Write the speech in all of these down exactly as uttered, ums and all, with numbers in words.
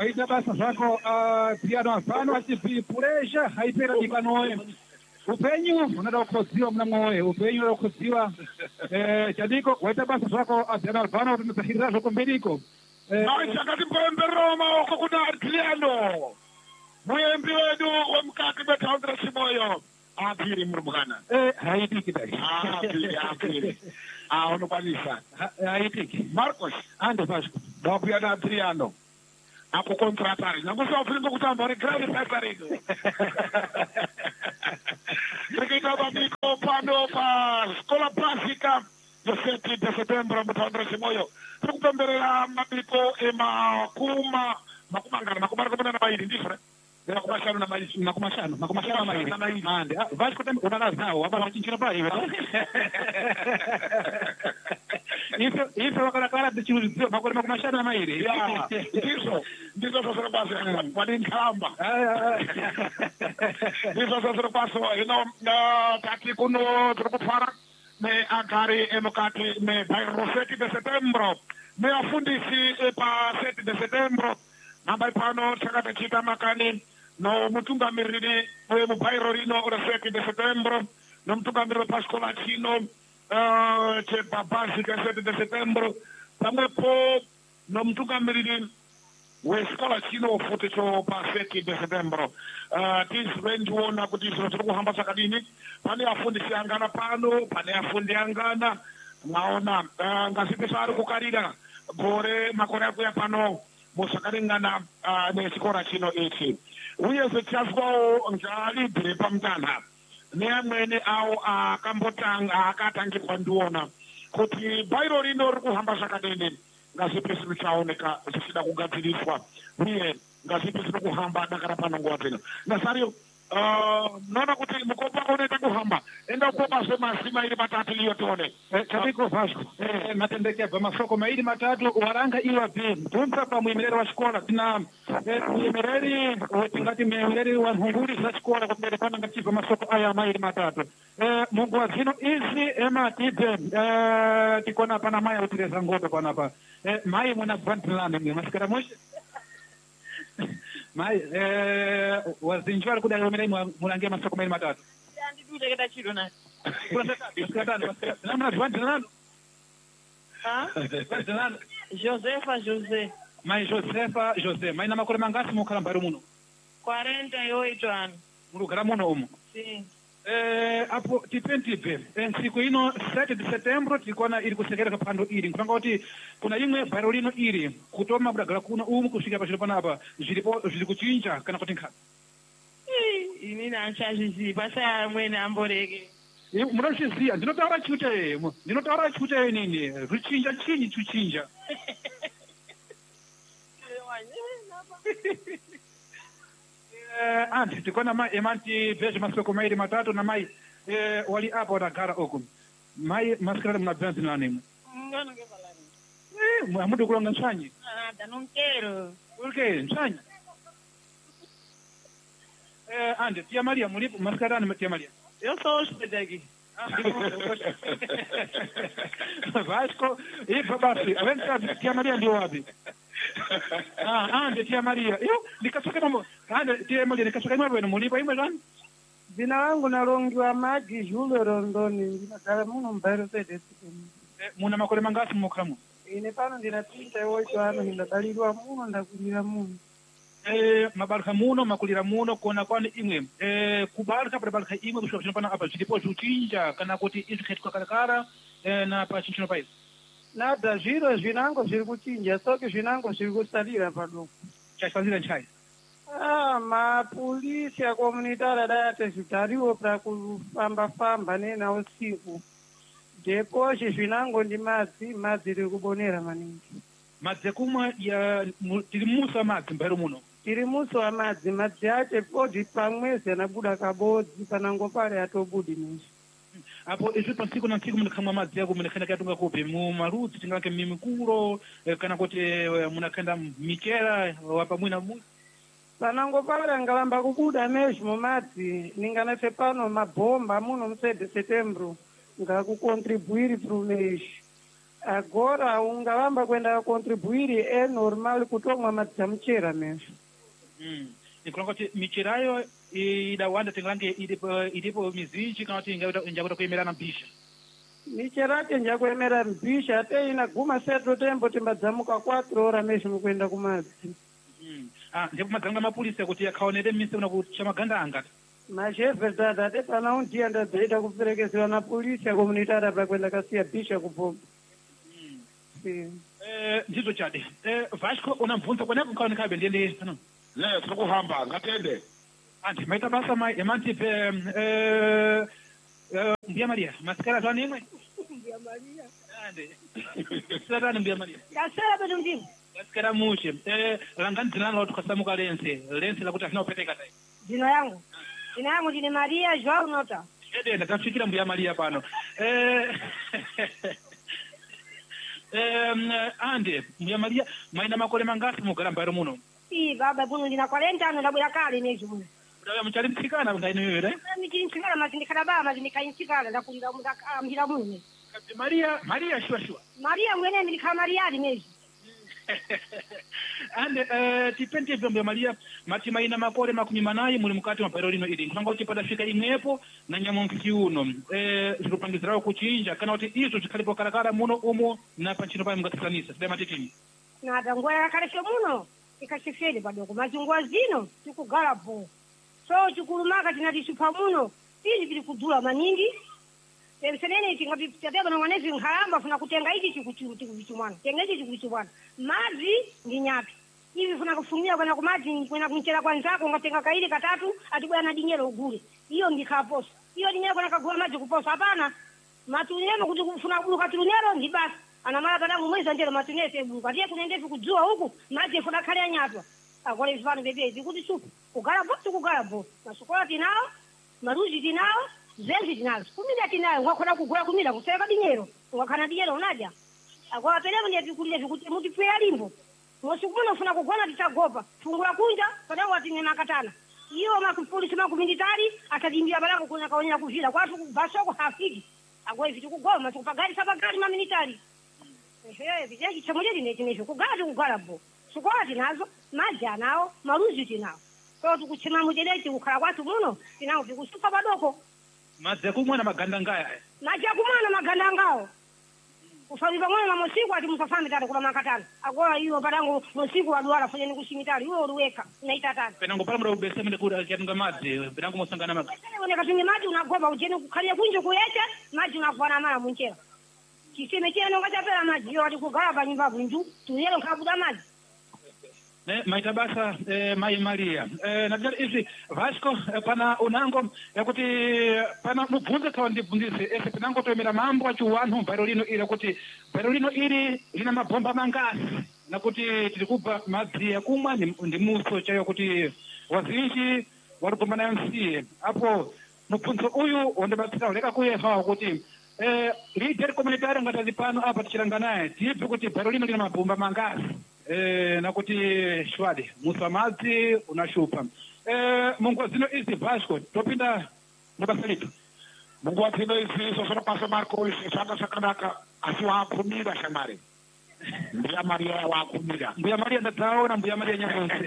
waita basa zvako Adriano Alvano achibvi puresha haipera dikanoe upenyu unoda kukodziwa muna mwoyo upenyu unoda kukodziwa chadiko waita basa zvako Adriano Alvano unodzahirira zvako mbiriko chakati mpembero maoko kuna Adriano muyembi wedu wemukati metaundi chimoyo apiri murumbwana haitiki dai apiri apiri ah unokwanisa haitiki Marcos ande Vasco babuya na Adriano apo contratare nakusofuringa kutamba uri grande pasarino Tikita babiko pano pa Scola Básica do sete de setembro mutandra chimoyo tikupemberera mabiko emakuma makuma ngana makuma ngana mairi ndifre nakumashano na mairi nakumashano nakumashano na mairi ande Vasco tem una nawo aba machinchira pa iwe Isso isso wakala kala de chiuzo makore makumashano na mairi ya ndizo ndizo sasa basi wali nkamba ndizo sasa basi ino na tati kuno tukufara me agari emokati me bairo sete de setembro me afundisi pa sete de setembro namba pano chakata chita makani no mutunga miridi we mubairo rino ora sete de setembro no mutunga miridi pascola chino uh, che babasica sete de setembro pamwe po no mutunga miridi we scola chino futi cho pa sete de setembro uh, tis range wona kuti zino tiri kuhamba sakadini pane afundisi angana pano pane afundi angana mwaona uh, ngasipesa ari kukarira gore makore akuya pano musakaringana uh, nechikora chino ichi uye zvichazwawo njalibhire pamutanha neamwene awo akambotanga akatangirwa ndiona kuti bhairo rino riri kuhamba zvakadini ngazipi zvinhu chaoneka zvichida kugadziriswa uye ngazipi zviri kuhamba dakara pano nguva dzino nasariyo noona kuti mukopa unoita kuhamba enda ukopa zvemasi mairi matatu iyo tione chadiko Vasco matendeke abva masoko mairi matatu waranga iwa bhi bvunza pamuyemereri wachikora tina muyemereri tingati muyemereri wanhunguri zvachikora kuti mberi pano ngachibva masoko aya mairi matatu munguva dzino izi ematibve tikona pana mai autireza ngodo panapa mai muna bvantilane mwe masikara moshe mai eh wazinji vari kudai omerai mulange masoko mairi matatu andidute keda chiro nani kuratano namuna bvantilano ha bvantilano Josefa José mai Josefa José mai na makore mangasi mukhala mbari muno quarenta e oito ano muri kugara muno umo sim eh apo tipentipe nsiku ino sete de setembro tikona iri kusekereka phando iri nkupanga kuti kuna imwe bhairo lino iri kutoma kudagara kuno umu kusvika pachiro panapa zviripo zviri kuchinja kana kuti nkha inini anchazvizivi pasai amweni amboreke munozviziya ndinotaura chiku chaemo ndinotaura chiku chayo inini zvichinja chinyi chichinja Eh, anti tikona mai emanti bhezhe masoko mairi matatu na mai eh, wali apa wadagara oku mai masikirale muna bhenzi nanimwe ngono ngevalani eh, amuti kulonga nswanyi nada nomtero ulke nswanyi eh, anti tia Maria mulipo masikarani tia Maria eu sou hospedagui Vasco ipo basi avenkazi tia Maria ndio wapi ah ande tia Maria yo nikatoka mambo ande tia Maria nikatoka imwe bwino mulipo imwe zani Dzina langu nalongiwa Magi Julio Rondoni ndinogara muno mubhairo sede eh, muna makore mangasi mukhala muno ine pano ndina trenta e oito ano ndingadalirwa muno ndakulira muno eh mabalika muno makulira muno kona kwani imwe eh kubalika kubalika imwe kushoka chino pana apa zvilipo zvuchinja kana kuti izvikhetwa kalakara eh na pa chinchino paizi nada zviro zvinango zviri kuchinja soke zvinango zviri kusalira padoko chaifanira nchai ah mapulisi akomunitari adai atezvitariwo pakufamba-famba nena usiku dhekoshi zvinango ndi madzi madzi riri kubonera maningi madzi ekumwa ya tiri musa madzi mbairo muno tiri musi wamadzi madzi ache podi pamwezi anabuda kabodzi panango pale atobudi mesha apo izvi pasiku na tsiku munakhamwa madzi yako munakhenda katunga kupi mumarudzi tingake mimikulo kana kuti munakhenda michera wapamwina musi panango pale angalamba kubuda mesha mumadzi ninganase pano mabhomba muno musede setembro ngakukontribuiri prumeshi agora ungavamba kwenda contribuire é normal kutomwa madzi amuchera mesmo. Mm. Nikulonga kuti micherayo idawanda tingalange ilipo ilipo mizinji kana kuti ingakuta kuyemerana mpisha. Micherate njakuemera mpisha ate inaguma seto tembo timbadzamuka quatro horas mesmo kuenda kumadzi. Mm. Ah, ndipo madzanga mapulisa kuti akaonere mise una kucha maganda anga. Mas é verdade, até para um dia andar direita kuperekeziwa na polícia comunitária para kwenda kasiya pisha kupomba. Mm. Sim. Eh, ndizo chade. Eh, Vasco unamvunza kweneko kaoneka bendele ano. le tiri kuhamba ngatende Anti maita basa mai emanti pe eh eh Mbia Maria, maskara zani imwe? Mbia Maria. Ande. Sara Mbia Maria. Kasera bado ndimu. Maskara mushe. Eh langani jina la tukasamuka lense. Lense la kutafina upeteka tai. Jina yangu. Jina yangu ni Maria Joao Nota. Ede ndatafikira Mbia Maria pano. Eh Eh ande Mbia Maria maina makole mangasi mugala mbaro muno. Si baba buno ndina quarenta ano ndabwera kale nejo muno. Ndawe mchali mtsikana ndaino yere. Mimi nchikala mazindikana baba mazindika nchikala ndakulira mudaka muno. Kati Maria, Maria shua shua. Maria mwene ndika Maria nejo. Ande eh tipente vya Maria mati maina makole makumi manayi muri mukati mapero lino ili. Nkanga uchipata fika imwepo na nyamonki uno. Eh zilupangizirawo kuchinja kana kuti izo zikalipo karakara muno umo na panchino pa mngatsanisa. Sida matitini. Na dangwa kaleshe muno ikashifeli padoko mazungwa zino tikugala bo. So chikulumaka tinatisupa muno tili vili kudula maningi. Semsenene tingati tateba na mwanezi nkalamba funa kutenga hichi chikuchiru tikuvichumwana. Tenga hichi chikuvichumwana. Maji ni nyapi. Hivi funa kufumia kwa na kumaji kwenda kumchela kwa nzako ngatenga kaili katatu atibwa na dinyero ugure. Hiyo ndikaposa. Hiyo dinyero kwa nakagua maji kuposa hapana. Matunyero kuti kufuna bulu katunyero ndi basi. Ana mara tadangu mwezi ndelo matunyero sebu. Katie kunendefu kujua huku maji funa kale nyatwa. Akole vifano bebe zikuti supu. Kugala bo tukugala bo. Na sukola tinao, maruji tinao. Zenzi tinazo. Kumida tinayo ngakona kugula kumida kuseka dinyero. Ngakana dinyero unaja. Akwa pelemo ndiye vikulile vikuti muti pya limbo. Mosikuno funa kugona titagopa. Fungula kunja padangu atinye makatana. Iyo makupolisi makuminditari atadimbia balango kunya kaonya kuvila. Kwa tu basoko hafiki. Akwa hivi tukugoma tukupagari sabagari maminitari. Ehe, vijaji chamujeli nekinesho kugala kugala bo. Sukola tinazo, maji anao, maruji tinao. So tukuchima mujeleti ukala watu muno tinao vikusupa badoko. Maze kumwana maganda ngaya. Maji kumwana maganda ngao. Ufabiba mwana mosiku ati msafami tata kula makatana. Agola hiyo padangu mosiku waduara fanya ni kushimitari. Hiyo uruweka unaita tata. Penango pala mura ubese mende kura kiatunga maji. Penango mosangana maji. Wene katungi maji unagoba ujeni kukalia kunjo kuyecha maji unakuwana mara munchera. Kiseme chena ngacha pela maji. Hiyo wadi kugaraba nyumba bunju. Tuyelo kabuda maji. Ne maita basa eh, Mai Maria eh, najali hizi Vasco eh, pana unango ya kuti pana mubvunze kawa ndibvunzise ese penango toemera mambo achiwanhu Berolino ile kuti Berolino ili lina mabomba mangasi na kuti tilikupa madzi ya kumwa ndi muso chayo kuti wazinji waligombana yansiye apo mubvunzo uyu wandibatsira uleka kuyeha kuti eh, leader communitary ngatazi pano apa tichilanga naye tibve kuti Berolino lina mabomba mangasi Eh, na kuti shwadi musamadzi unashupa eh mungu zino izi Vasco topinda mubasalitu mungu zino izi sosoro pasa Marco isi sanga sakanaka asiwa kumira shamari Mbia Maria wa kumira Mbia Maria ndataona Mbia Maria nyamonsi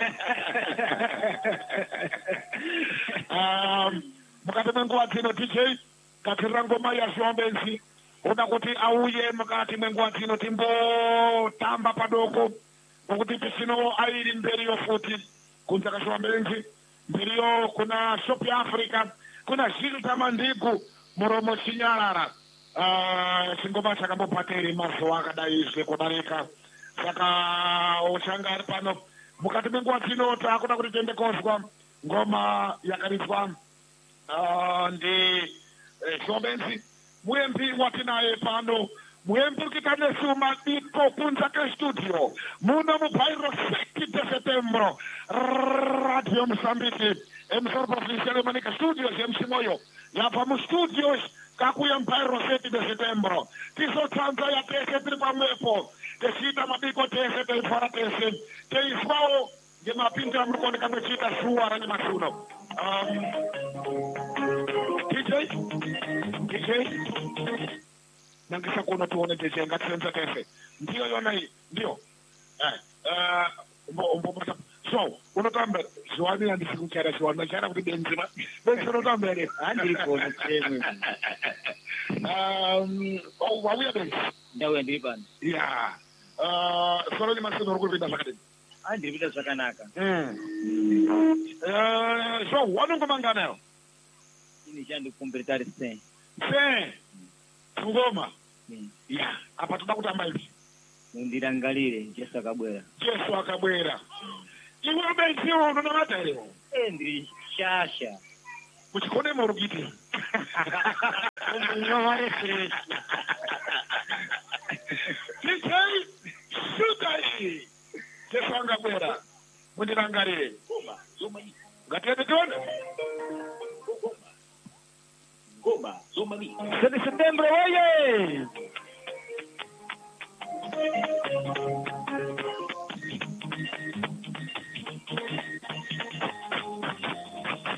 um mukati mungu zino D J katira ngoma ya shombenzi Una kuti auye mkati mwengu zino timbo tamba padoko Ukuti pisino airi mberio futi Kunza kashuwa mbenzi Mberio kuna Shopi Afrika Kuna Shilta Mandiku Moromo Shinyarara uh, Singoma shakambo pateri maso wakada isle kudarika Saka ushangari pano Mukati mwengu zino takuna kuti tende koswa Ngoma yakarifwa uh, Ndi eh, Shombenzi Mwempi watinae pano, mwempi kitane suma diko kunza ke studio. Muno mupairo seki de setembro. Radio Msambiki. Emsor provinciale manika studios ya msimoyo. Ya pamu studios kakuya mpairo seki de setembro. Tiso chanza ya tese tripa mwepo. Tesita mabiko tese te ifara tese. Te iswao ye mapinta mrukoni kame chita suwa rani masuno. Um, D J? D J? nangisa kuno tuone jeje ngatisenza tese ndio yona hii ndio eh eh mbo mbo so unotamba zwani andisikuchara zwani chara kuti benzima benzima unotamba ere andiko mchemu um oh wauya benzi ndawe ndipana yeah uh solo ni masino rukupita zakati andipita zvakanaka mm eh so wanongomanga nayo ini chandikumbiritari se se ngoma mm. yeah apa toda kutamba hivi mundirangalire Jesu akabwera Jesu akabwera iwe benzi uno mata leo eh ndiri shasha kuchikone morugiti no wale fresh Tikai sukai Jesu akabwera mundirangalire ngoma zoma ngatete tona ngoma zoma ni Setembro oye!